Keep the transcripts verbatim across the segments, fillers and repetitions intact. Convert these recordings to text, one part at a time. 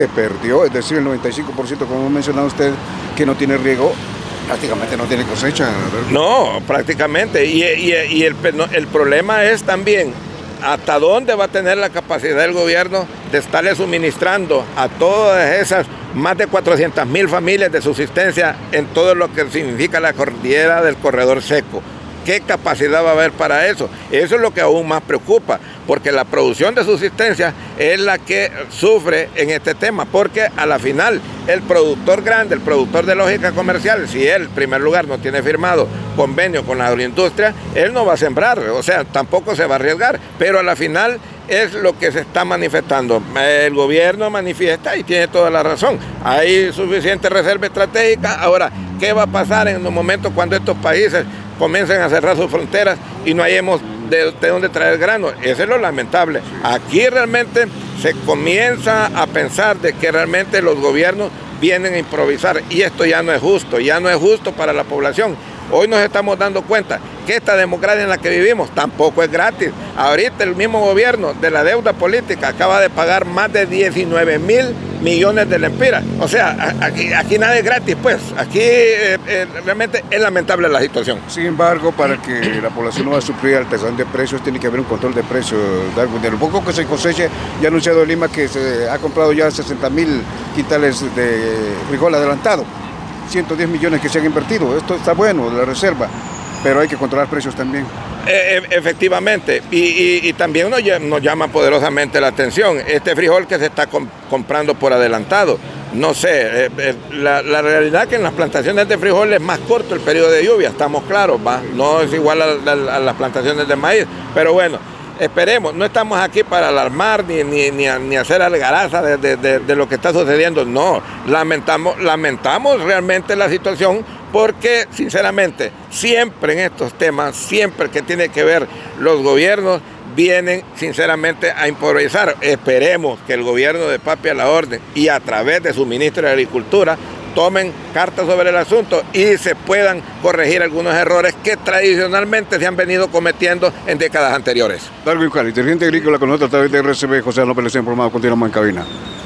Se perdió, es decir, el noventa y cinco por ciento, como mencionaba usted, que no tiene riego, prácticamente no tiene cosecha, ¿verdad? No, prácticamente. Y, y, y el, el problema es también hasta dónde va a tener la capacidad del gobierno de estarle suministrando a todas esas más de cuatrocientas mil familias de subsistencia en todo lo que significa la cordillera del corredor seco. ¿Qué capacidad va a haber para eso? Eso es lo que aún más preocupa, porque la producción de subsistencia es la que sufre en este tema, porque a la final el productor grande, el productor de lógica comercial, si él en primer lugar no tiene firmado convenio con la agroindustria, él no va a sembrar, o sea, tampoco se va a arriesgar, pero a la final es lo que se está manifestando. El gobierno manifiesta y tiene toda la razón. Hay suficiente reserva estratégica. Ahora, ¿qué va a pasar en un momento cuando estos países comiencen a cerrar sus fronteras y no hayamos de, de dónde traer grano? Eso es lo lamentable. Aquí realmente se comienza a pensar de que realmente los gobiernos vienen a improvisar y esto ya no es justo, ya no es justo para la población. Hoy nos estamos dando cuenta que esta democracia en la que vivimos tampoco es gratis. Ahorita el mismo gobierno de la deuda política acaba de pagar más de diecinueve mil millones de lempiras. O sea, aquí, aquí nada es gratis, pues. Aquí eh, eh, realmente es lamentable la situación. Sin embargo, para que la población no va a sufrir alteración de precios, tiene que haber un control de precios. De lo poco que se coseche, ya ha anunciado Lima que se ha comprado ya sesenta mil quintales de frijol adelantado. ciento diez millones que se han invertido. Esto está bueno, la reserva, pero hay que controlar precios también. Eh, efectivamente, y, y, y también nos, nos llama poderosamente la atención este frijol que se está comp comprando por adelantado. No sé, eh, eh, la, la realidad es que en las plantaciones de frijol es más corto el periodo de lluvia, estamos claros, ¿va? No es igual a, a, a las plantaciones de maíz, pero bueno, esperemos, no estamos aquí para alarmar ni, ni, ni, ni hacer algaraza de, de, de, de lo que está sucediendo, no, lamentamos, lamentamos realmente la situación porque sinceramente siempre en estos temas, siempre que tiene que ver los gobiernos, vienen sinceramente a improvisar. Esperemos que el gobierno de Papi a la orden y a través de su ministro de Agricultura tomen cartas sobre el asunto y se puedan corregir algunos errores que tradicionalmente se han venido cometiendo en décadas anteriores. Darwin Cali, dirigente agrícola con nosotros a través de R C B, José López, les ha informado, continuamos en cabina.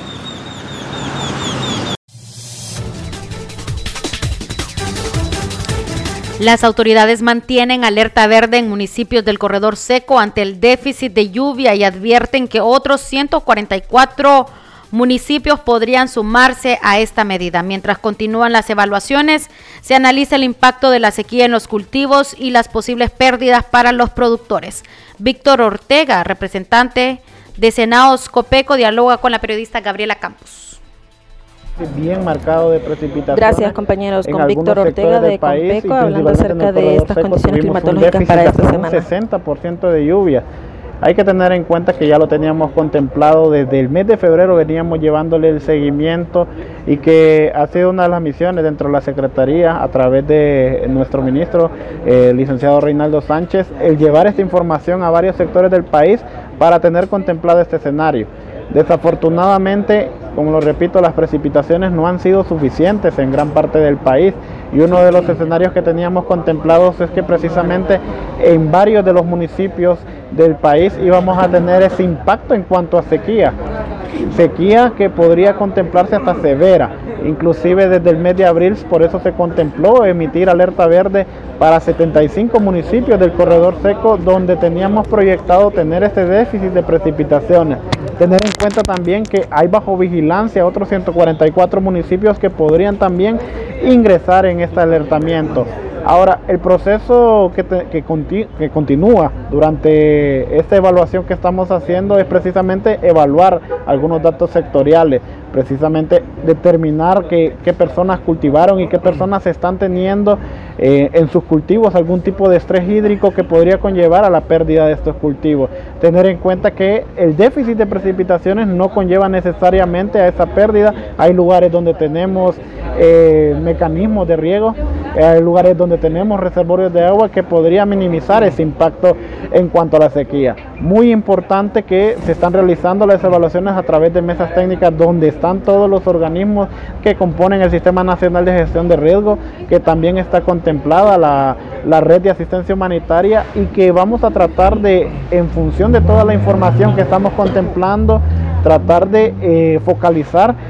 Las autoridades mantienen alerta verde en municipios del corredor seco ante el déficit de lluvia y advierten que otros ciento cuarenta y cuatro municipios podrían sumarse a esta medida. Mientras continúan las evaluaciones, se analiza el impacto de la sequía en los cultivos y las posibles pérdidas para los productores. Víctor Ortega, representante de Senaos Copeco, dialoga con la periodista Gabriela Campos. Bien marcado de precipitación. Gracias, compañeros. Con Víctor Ortega de Copeco, hablando acerca de estas condiciones climatológicas para esta semana. Un sesenta por ciento de lluvia. Hay que tener en cuenta que ya lo teníamos contemplado desde el mes de febrero, veníamos llevándole el seguimiento y que ha sido una de las misiones dentro de la Secretaría a través de nuestro ministro, eh, el licenciado Reinaldo Sánchez, el llevar esta información a varios sectores del país para tener contemplado este escenario. Desafortunadamente, como lo repito, las precipitaciones no han sido suficientes en gran parte del país y uno de los escenarios que teníamos contemplados es que precisamente en varios de los municipios del país íbamos a tener ese impacto en cuanto a sequía, sequía que podría contemplarse hasta severa, inclusive desde el mes de abril, por eso se contempló emitir alerta verde para setenta y cinco municipios del corredor seco donde teníamos proyectado tener este déficit de precipitaciones. Tener en cuenta también que hay bajo vigilancia otros ciento cuarenta y cuatro municipios que podrían también ingresar en este alertamiento. Ahora, el proceso que, te, que, conti, que continúa durante esta evaluación que estamos haciendo es precisamente evaluar algunos datos sectoriales, precisamente determinar qué, qué personas cultivaron y qué personas están teniendo eh, en sus cultivos algún tipo de estrés hídrico que podría conllevar a la pérdida de estos cultivos. Tener en cuenta que el déficit de precipitaciones no conlleva necesariamente a esa pérdida. Hay lugares donde tenemos eh, mecanismos de riego, hay lugares donde tenemos reservorios de agua que podría minimizar ese impacto en cuanto a la sequía. Muy importante que se están realizando las evaluaciones a través de mesas técnicas donde están todos los organismos que componen el Sistema Nacional de Gestión de Riesgo, que también está contemplada la, la red de asistencia humanitaria y que vamos a tratar de, en función de toda la información que estamos contemplando, tratar de eh, focalizar